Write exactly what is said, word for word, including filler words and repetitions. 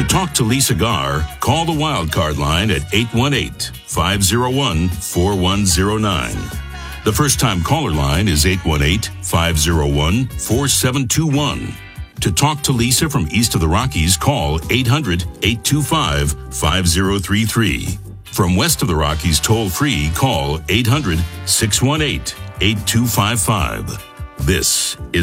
talk to Lisa Garr, call the Wildcard line at eight one eight, five oh one, four one oh nine. The first-time caller line is eight one eight, five oh one, four seven two one. To talk to Lisa from east of the Rockies, call eight hundred, eight two five, five oh three three. From west of the Rockies, toll-free, call eight hundred, six one eight, eight two five five. This is